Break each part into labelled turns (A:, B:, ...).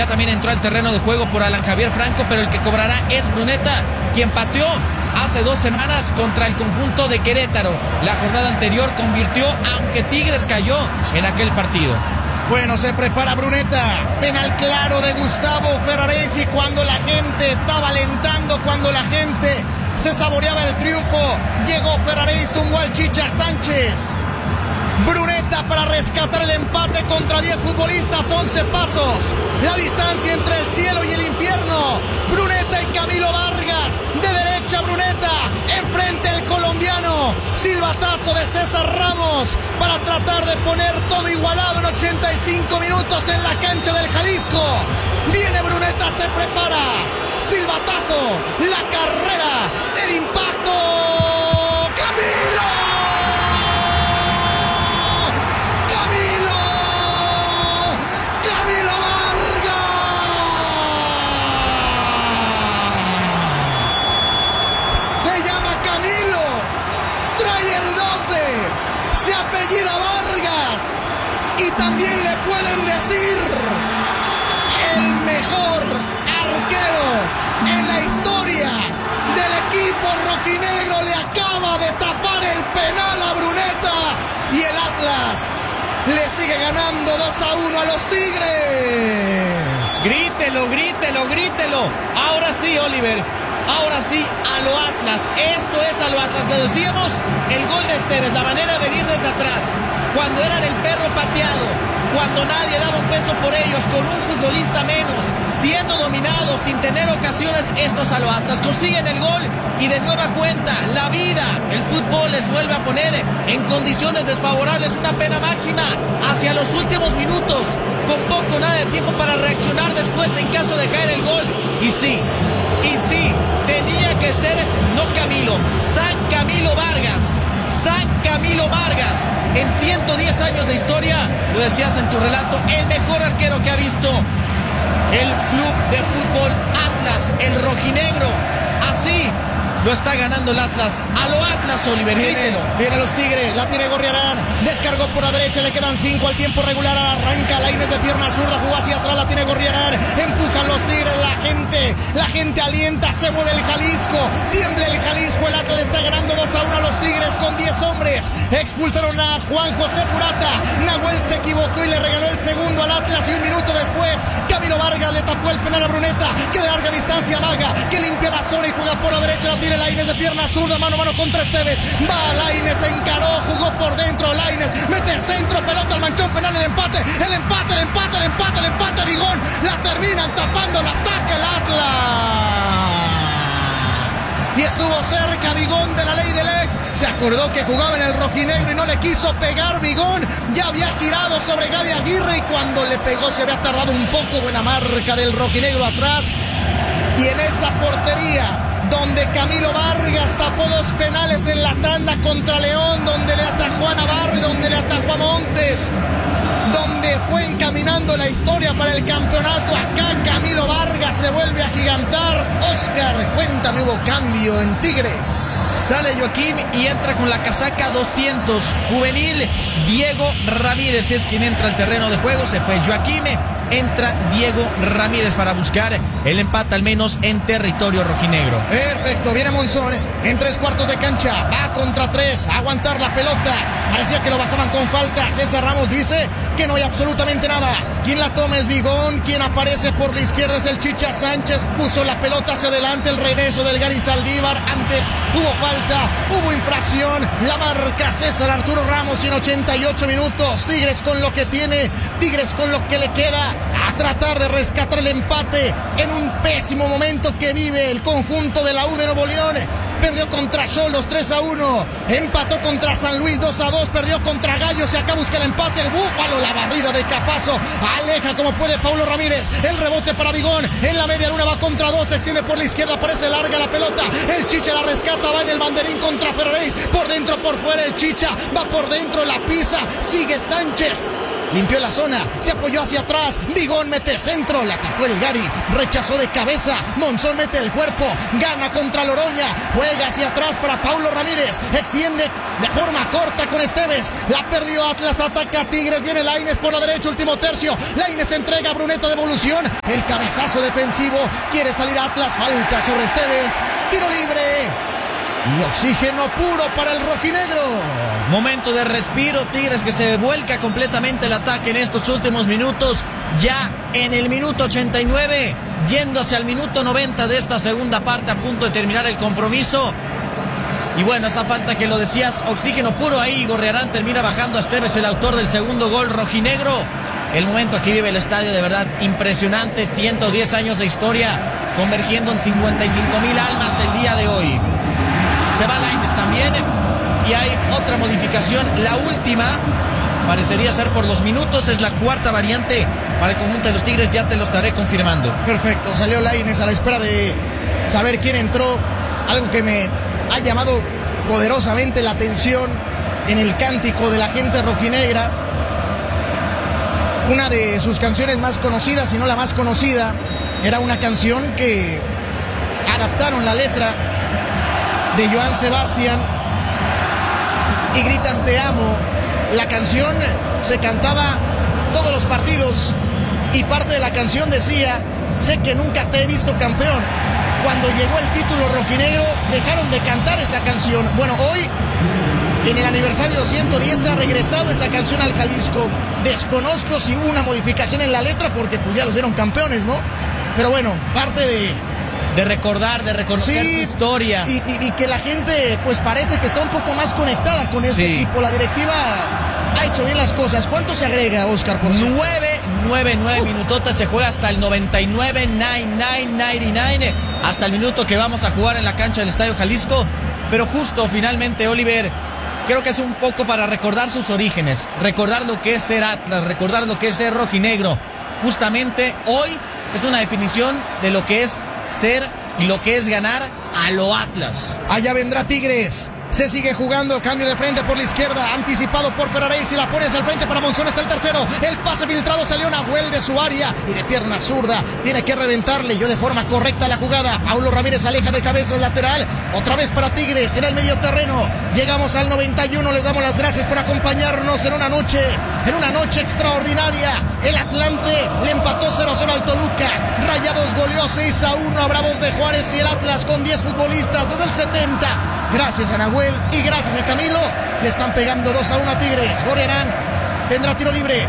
A: ya también entró al terreno de juego por Alan Javier Franco, pero el que cobrará es Bruneta, quien pateó hace 2 semanas contra el conjunto de Querétaro. La jornada anterior convirtió, aunque Tigres cayó en aquel partido.
B: Bueno, se prepara Bruneta, penal claro de Gustavo Ferraresi cuando la gente estaba alentando, cuando la gente se saboreaba el triunfo. Llegó Ferraresi, tumbó al Chicha Sánchez. Bruneta para rescatar el empate contra 10 futbolistas, 11 pasos. La distancia entre el cielo y el infierno. Bruneta y Camilo Vargas, de derecha Bruneta, enfrente el colombiano. Silbatazo de César Ramos para tratar de poner todo igualado en 85 minutos en la cancha del Jalisco. Viene Bruneta, se prepara. Silbatazo, la carrera, el impacto. ¡Camilo! Se apellida Vargas y también le pueden decir el mejor arquero en la historia del equipo rojinegro. Le acaba de tapar el penal a Bruneta y el Atlas le sigue ganando 2-1 a los Tigres.
A: Grítelo, grítelo, grítelo. Ahora sí, Oliver. Ahora sí, a lo Atlas. Esto es a lo Atlas. Le decíamos el gol de Esteves, la manera de venir desde atrás, cuando eran el perro pateado, cuando nadie daba un peso por ellos, con un futbolista menos, siendo dominados, sin tener ocasiones. Esto es a lo Atlas. Consiguen el gol y de nueva cuenta, la vida, el fútbol les vuelve a poner en condiciones desfavorables. Una pena máxima hacia los últimos minutos, con poco nada de tiempo para reaccionar después en caso de caer el gol. Y sí, tenía que ser no Camilo, San Camilo Vargas. San Camilo Vargas, en 110 años de historia, lo decías en tu relato, el mejor arquero que ha visto el club de fútbol Atlas, el rojinegro. Así lo está ganando el Atlas. A lo Atlas, Oliver,
B: viene los Tigres, la tiene Gorriarán, descargó por la derecha, le quedan 5 al tiempo regular, arranca Lainez de pierna zurda, jugó hacia atrás, la tiene Gorriarán, empujan los Tigres, la gente alienta, se mueve el Jalisco, tiembla el Jalisco, el Atlas le está ganando 2-1 a los Tigres con 10 hombres, expulsaron a Juan José Purata, Nahuel se equivocó y le regaló el segundo al Atlas y un minuto después, Camilo Vargas le tapó el penal a Bruneta, que de larga distancia vaga, que limpia la zona y juega por la derecha, la tiene Lainez de pierna zurda, mano a mano contra Esteves, va Lainez, se encaró, jugó por dentro, Lainez, mete el centro, pelota al manchón, penal, el empate, Vigón, la terminan tapando, la saca el Atlas. Y estuvo cerca Vigón de la ley del ex, se acordó que jugaba en el rojinegro y no le quiso pegar Vigón, ya había girado sobre Gaby Aguirre y cuando le pegó se había tardado un poco, buena marca del rojinegro atrás. Y en esa portería donde Camilo Vargas tapó 2 penales en la tanda contra León, donde le atajó a Navarro y donde le atajó a Montes, donde fue encaminando la historia para el campeonato. Acá Camilo Vargas se vuelve a gigantar. Oscar, cuéntame, hubo cambio en Tigres.
A: Sale Joaquín y entra con la casaca 200, juvenil Diego Ramírez es quien entra al terreno de juego. Se fue Joaquín, entra Diego Ramírez para buscar el empate al menos en territorio rojinegro.
B: Perfecto, viene Monzón en 3/4 de cancha, va contra 3, a aguantar la pelota, parecía que lo bajaban con falta. César Ramos dice que no hay absolutamente nada, quien la toma es Vigón, quien aparece por la izquierda es el Chicha Sánchez, puso la pelota hacia adelante, el regreso del Gary Saldívar, antes hubo falta, hubo infracción, la marca César Arturo Ramos y en 88 minutos, Tigres con lo que tiene, Tigres con lo que le queda, a tratar de rescatar el empate en un pésimo momento que vive el conjunto de la U de Nuevo León. Perdió contra Xolos 3-1, empató contra San Luis 2-2, perdió contra Gallos y acá busca el empate el Búfalo, la barrida de Capazo, aleja como puede Paulo Ramírez, el rebote para Vigón, en la media luna va contra 2, se extiende por la izquierda, parece larga la pelota, el Chicha la rescata, va en el banderín contra Ferraréis, por dentro, por fuera el Chicha, va por dentro, la pisa, sigue Sánchez. limpió la zona, se apoyó hacia atrás, Vigón mete centro, la tapó el Gary, rechazó de cabeza, Monzón mete el cuerpo, gana contra Loroña, juega hacia atrás para Paulo Ramírez, extiende de forma corta con Esteves, la perdió Atlas, ataca a Tigres, viene Lainez por la derecha, último tercio, Lainez entrega a Bruneta, devolución, el cabezazo defensivo, quiere salir Atlas, falta sobre Esteves, tiro libre y oxígeno puro para el rojinegro.
A: Momento de respiro, Tigres que se vuelca completamente el ataque en estos últimos minutos, ya en el minuto 89, yendo hacia el minuto 90 de esta segunda parte, a punto de terminar el compromiso. Y bueno, esa falta que lo decías, oxígeno puro ahí, Gorriarán termina bajando a Esteves, el autor del segundo gol rojinegro. El momento que vive el estadio de verdad impresionante, 110 años de historia, convergiendo en 55,000 almas el día de hoy. Se va Lainez también y hay otra modificación, la última, parecería ser por los minutos, es la cuarta variante para el conjunto de los Tigres, ya te lo estaré confirmando.
B: Perfecto, salió Lainez a la espera de saber quién entró, algo que me ha llamado poderosamente la atención en el cántico de la gente rojinegra. Una de sus canciones más conocidas, si no la más conocida, era una canción que adaptaron la letra de Joan Sebastián y gritan te amo. La canción se cantaba todos los partidos y parte de la canción decía sé que nunca te he visto campeón. Cuando llegó el título rojinegro dejaron de cantar esa canción. Bueno, hoy en el aniversario 110 ha regresado esa canción al Jalisco. Desconozco si hubo una modificación en la letra porque pues ya los vieron campeones, ¿no? Pero bueno, parte de
A: recordar sí, su historia.
B: Y que la gente pues parece que está un poco más conectada con este equipo. La directiva ha hecho bien las cosas. ¿Cuánto se agrega, Oscar?
A: 9 minutotes, se juega hasta el 99, 99, hasta el minuto que vamos a jugar en la cancha del Estadio Jalisco. Pero justo finalmente, Oliver, creo que es un poco para recordar sus orígenes, recordar lo que es ser Atlas, recordar lo que es ser rojinegro. Justamente hoy es una definición de lo que es ser y lo que es ganar a lo Atlas.
B: Allá vendrá Tigres. Se sigue jugando, cambio de frente por la izquierda, anticipado por Ferraréis y la pones al frente para Monzón, está el tercero, el pase filtrado, salió Nahuel de su área y de pierna zurda, tiene que reventarle, yo de forma correcta la jugada, Paulo Ramírez aleja de cabeza el lateral, otra vez para Tigres en el medio terreno, llegamos al 91, les damos las gracias por acompañarnos en una noche extraordinaria, el Atlante le empató 0-0 al Toluca, Rayados goleó 6-1 a Bravos de Juárez y el Atlas con 10 futbolistas desde el 70, gracias a Nahuel y gracias a Camilo, le están pegando 2-1 a Tigres. Gorriarán tendrá tiro libre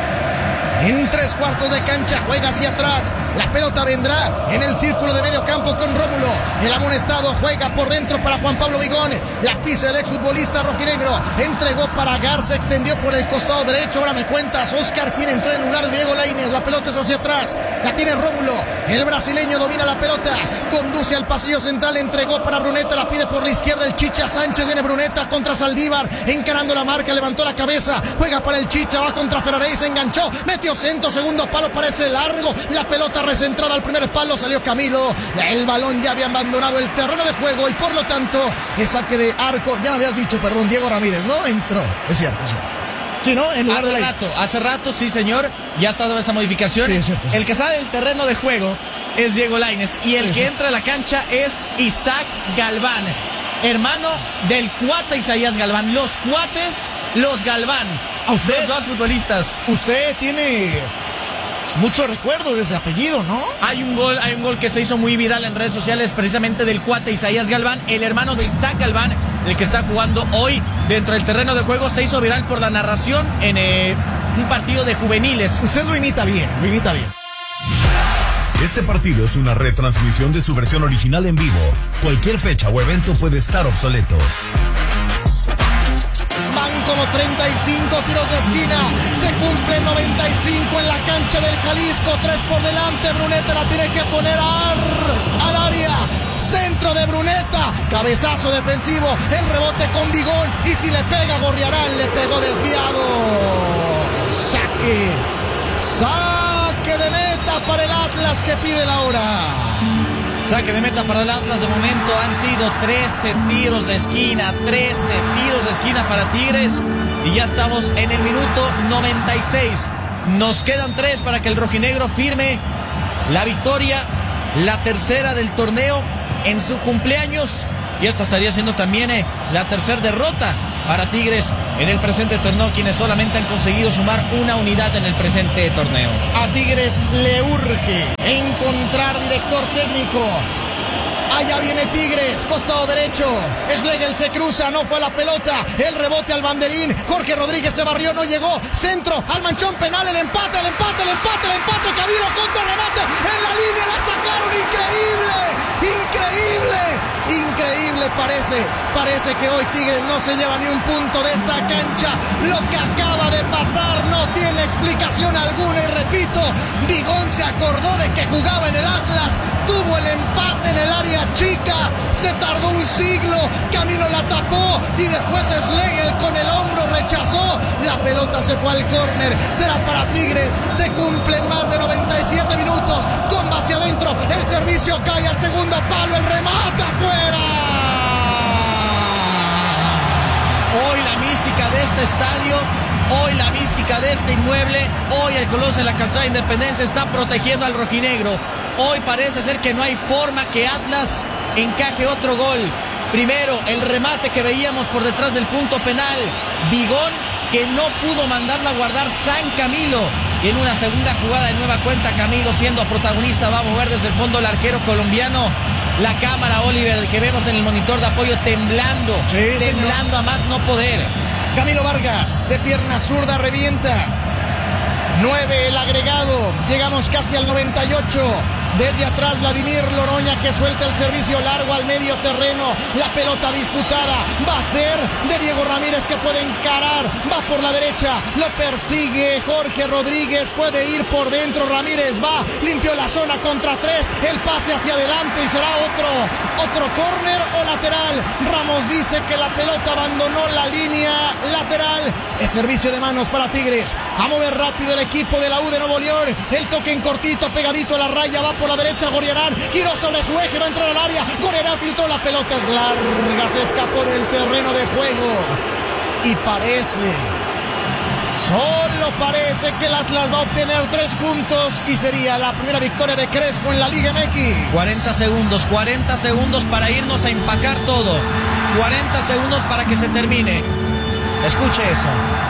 B: en 3/4 de cancha, juega hacia atrás, la pelota vendrá en el círculo de medio campo con Rómulo, el amonestado juega por dentro para Juan Pablo Vigón, la pisa el exfutbolista rojinegro, entregó para Garza, extendió por el costado derecho, ahora me cuentas, Oscar, quien entró en lugar de Diego Lainez, la pelota es hacia atrás, la tiene Rómulo, el brasileño domina la pelota, conduce al pasillo central, entregó para Bruneta, la pide por la izquierda el Chicha Sánchez, viene Bruneta contra Saldívar, encarando la marca, levantó la cabeza, juega para el Chicha, va contra Ferraréis, se enganchó, metió centro, segundo palo, parece largo, la pelota recentrada al primer palo, salió Camilo, el balón ya había abandonado el terreno de juego y por lo tanto es saque de arco, ya me habías dicho, perdón, Diego Ramírez, ¿no? Entró, es cierto, sí. Sí, ¿no? En lugar
A: hace rato, sí señor, ya está esa modificación,
B: sí, es cierto, sí.
A: El que sale del terreno de juego es Diego Lainez y el que entra a la cancha es Isaac Galván, hermano del cuate Isaías Galván, los cuates, los Galván.
B: A usted,
A: los dos futbolistas.
B: Usted tiene mucho recuerdo de ese apellido, ¿no?
A: Hay un gol que se hizo muy viral en redes sociales, precisamente del cuate Isaías Galván, el hermano de Isaac Galván, el que está jugando hoy dentro del terreno de juego, se hizo viral por la narración en un partido de juveniles.
B: Usted lo imita bien,
C: Este partido es una retransmisión de su versión original en vivo. Cualquier fecha o evento puede estar obsoleto.
B: Van como 35 tiros de esquina, se cumple 95 en la cancha del Jalisco, 3 por delante, Bruneta la tiene que poner al área, centro de Bruneta, cabezazo defensivo, el rebote con Vigón y si le pega Gorriarán, le pegó desviado, saque de meta para el Atlas que pide la hora.
A: Saque de meta para el Atlas, de momento han sido 13 tiros de esquina, 13 tiros de esquina para Tigres. y ya estamos en el minuto 96. Nos quedan 3 para que el rojinegro firme la victoria, la tercera del torneo en su cumpleaños. Y esta estaría siendo también la tercera derrota para Tigres en el presente torneo, quienes solamente han conseguido sumar una unidad en el presente torneo.
B: A Tigres le urge encontrar director técnico. Allá viene Tigres, costado derecho. Schlegel se cruza, no fue la pelota. El rebote al banderín. Jorge Rodríguez se barrió, no llegó. Centro al manchón penal, el empate. Camilo contra remate. En la línea la sacaron. Increíble. Parece que hoy Tigres no se lleva ni un punto de esta cancha. Lo que acaba de pasar no tiene explicación alguna. Y repito, Bigón se acordó de que jugaba en el Atlas. Tuvo el empate en el área chica, se tardó un siglo, Camilo la tapó y después Schlegel con el hombro rechazó, la pelota se fue al córner, será para Tigres, se cumplen más de 97 minutos, comba hacia adentro, el servicio cae al segundo palo, el remate afuera.
A: Hoy la mística de este estadio, hoy la mística de este inmueble, hoy el Coloso en la calzada de Independencia está protegiendo al rojinegro. Hoy parece ser que no hay forma que Atlas encaje otro gol. Primero, el remate que veíamos por detrás del punto penal. Bigón, que no pudo mandarla a guardar San Camilo. Y en una segunda jugada de nueva cuenta, Camilo siendo protagonista va a mover desde el fondo el arquero colombiano. La cámara, Oliver, que vemos en el monitor de apoyo temblando.
B: Sí,
A: temblando
B: señor.
A: A más no poder.
B: Camilo Vargas, de pierna zurda, revienta. 9 el agregado. Llegamos casi al 98. Desde atrás Vladimir Loroña, que suelta el servicio largo al medio terreno. La pelota disputada va a ser de Diego Ramírez, que puede encarar. Va por la derecha, lo persigue Jorge Rodríguez, puede ir por dentro. Ramírez va, limpió la zona contra 3. El pase hacia adelante y será otro córner o lateral. Ramos dice que la pelota abandonó la línea lateral. Es servicio de manos para Tigres. A mover rápido el equipo de la U de Nuevo León. El toque en cortito, pegadito a la raya, va por la derecha Gorriarán, giró sobre su eje, va a entrar al área. Gorriarán filtró, la pelota es larga, se escapó del terreno de juego. Y solo parece que el Atlas va a obtener 3 puntos y sería la primera victoria de Crespo en la Liga MX.
A: 40 segundos para irnos a empacar todo. 40 segundos para que se termine. Escuche eso.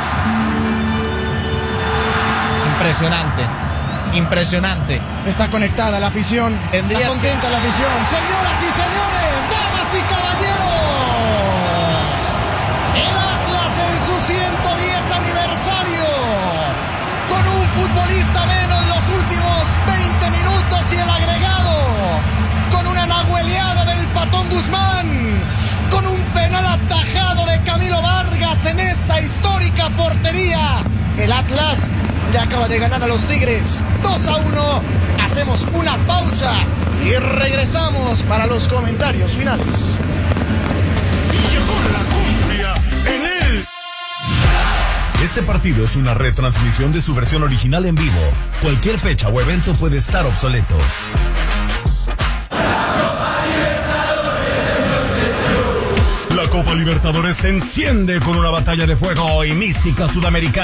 A: Impresionante.
B: Está conectada la afición. Está contenta la afición. Señoras y señores, damas y caballeros, el Atlas en su 110 aniversario, con un futbolista menos los últimos 20 minutos y el agregado, con una nahueleada del Patón Guzmán, con un penal atajado de Camilo Vargas en esa histórica portería. El Atlas le acaba de ganar a los Tigres 2-1. Hacemos una pausa y regresamos para los comentarios finales.
C: Y llegó la cumbia en él. Este partido es una retransmisión de su versión original en vivo. Cualquier fecha o evento puede estar obsoleto. La Copa Libertadores se enciende con una batalla de fuego y mística sudamericana.